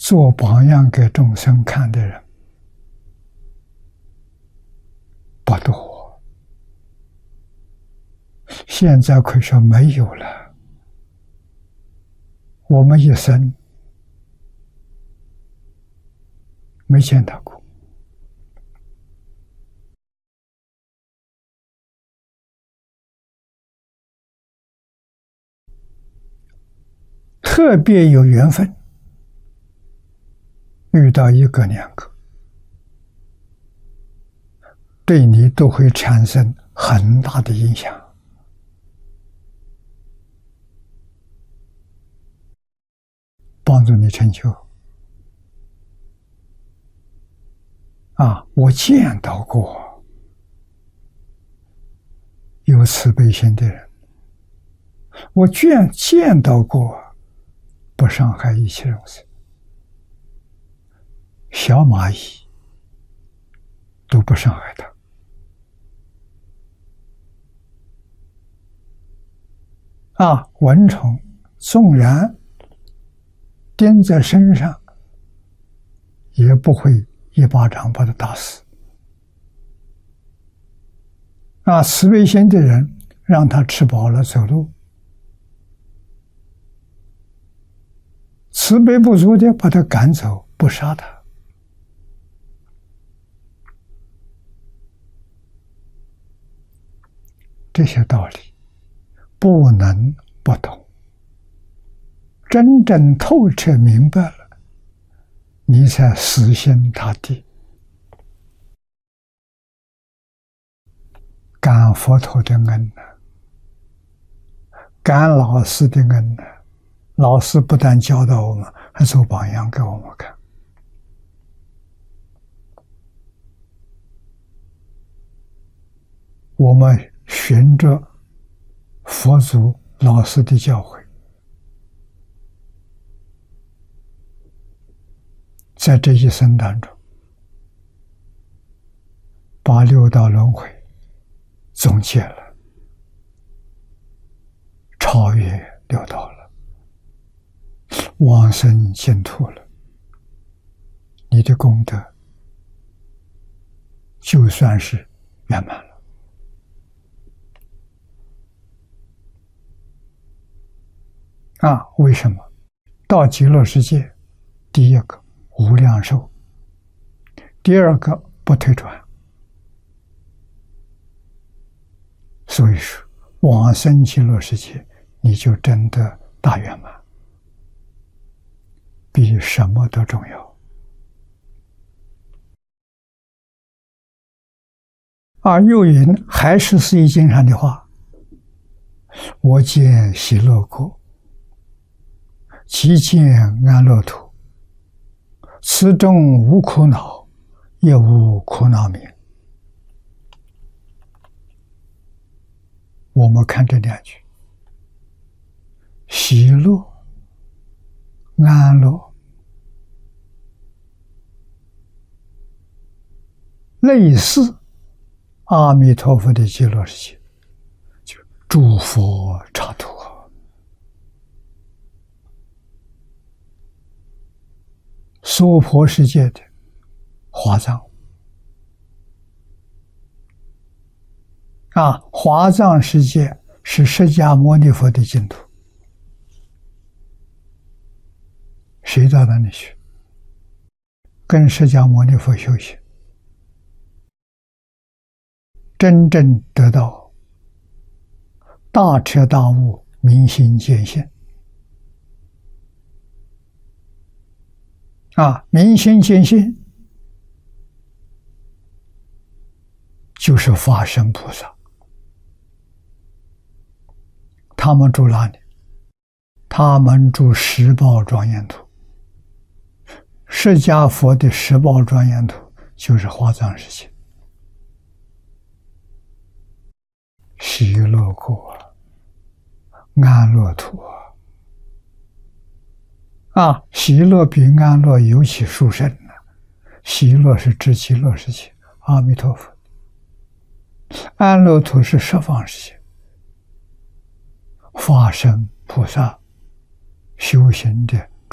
做榜样给众生看的人不多，现在可以说没有了。我们一生没见到过。特别有缘分，遇到一个两个，对你都会产生很大的影响。帮助你成就。我见到过有慈悲心的人，我见到过不伤害一切众生，小蚂蚁都不伤害它。蚊虫纵然叮在身上，也不会一巴掌把它打死。慈悲心的人，让他吃饱了走路；慈悲不足的，把他赶走，不杀他。这些道理不能不懂，真正透彻明白了，你才死心塌地，感佛陀的恩感老师的恩老师不但教导我们，还做榜样给我们看。我们循着佛祖老师的教诲，在这一生当中，把六道轮回总结了，超越六道了，往生净土了。你的功德就算是圆满了。为什么？到极乐世界，第一个无量寿，第二个不退转。所以说，往生极乐世界，你就真的大圆满，比什么都重要。又云还是四义经上的话：我见喜乐国，即见安乐土，此中无苦恼，也无苦恼名。我们看这两句，喜乐、安乐，类似阿弥陀佛的极乐世界，就诸佛刹土。娑婆世界的华藏，华藏世界是释迦牟尼佛的净土。谁到那里去？跟释迦牟尼佛修行，真正得到大彻大悟、明心见性。明心见性就是法身菩萨。他们住哪里？他们住十报庄严土。释迦佛的十报庄严土就是华藏世界，喜乐国、安乐土。喜乐比安乐尤其殊胜呢。喜乐是知极乐世界，阿弥陀佛；安乐土是十方世界，法身菩萨修行的